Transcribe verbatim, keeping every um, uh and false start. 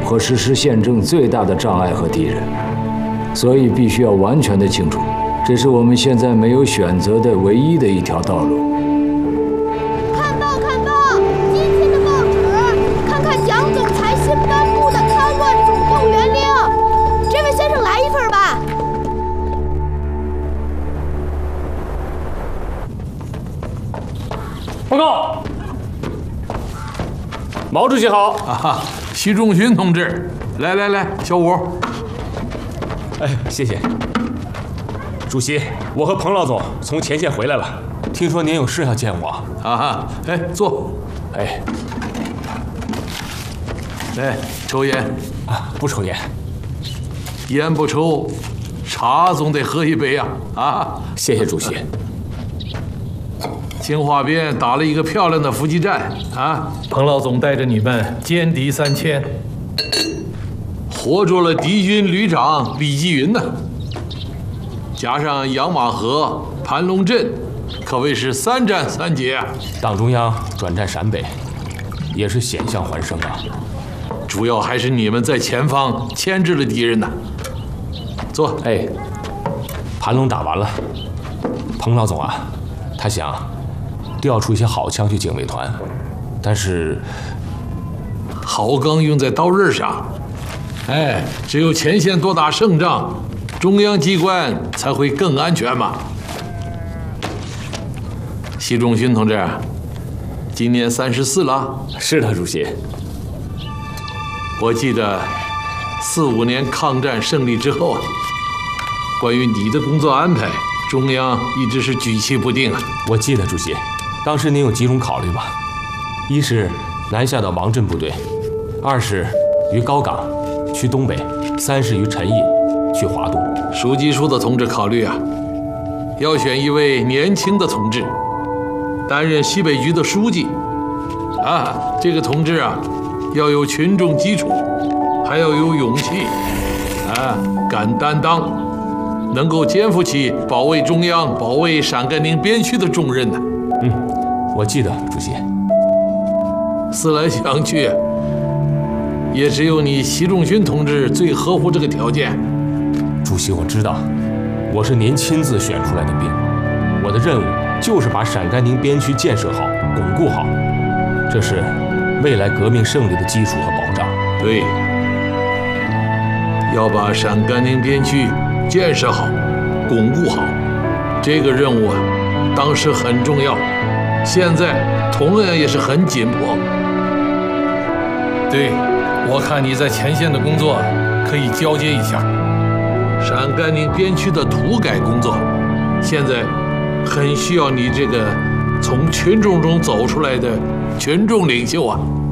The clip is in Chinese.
和实施宪政最大的障碍和敌人，所以必须要完全的清楚，这是我们现在没有选择的唯一的一条道路。 看报看报，今天的报纸，看看蒋总裁新颁布的戡乱总动员令。这位先生来一份吧。 报告。 毛主席好啊，习仲勋同志，来来来，小五。 哎，谢谢。主席，我和彭老总从前线回来了，听说您有事要见我。 啊，哎，坐。 哎， 来，抽烟啊？不抽烟。 烟不抽，茶总得喝一杯呀！啊， 谢谢主席。 清华边打了一个漂亮的伏击战啊！ 彭老总带着你们歼敌三千， 活捉了敌军旅长李继云呢，加上杨马河、盘龙镇，可谓是三战三捷啊！ 党中央转战陕北，也是险象环生啊。 主要还是你们在前方牵制了敌人呐。坐， 哎，盘龙打完了，彭老总啊，他想。 调出一些好枪去警卫团，但是好钢用在刀刃上，哎，只有前线多打胜仗，中央机关才会更安全嘛。习仲勋同志，今年三十四了。 是的，主席。 我记得四五年抗战胜利之后啊，关于你的工作安排，中央一直是举棋不定啊。 我记得，主席。 当时您有几种考虑吧？一是南下的王震部队，二是于高岗去东北，三是于陈毅去华东。 书记处的同志考虑啊，要选一位年轻的同志担任西北局的书记。啊，这个同志啊，要有群众基础，还要有勇气，啊，敢担当，能够肩负起保卫中央、保卫陕甘宁边区的重任呢。 嗯，我记得，主席。 思来想去，也只有你习仲勋同志最合乎这个条件。 主席，我知道，我是您亲自选出来的兵，我的任务就是把陕甘宁边区建设好、巩固好，这是未来革命胜利的基础和保障。 对，要把陕甘宁边区建设好、巩固好，这个任务啊。 当时很重要，现在同样也是很紧迫。 对，我看你在前线的工作可以交接一下。 陕甘宁边区的土改工作，现在很需要你这个从群众中走出来的群众领袖啊。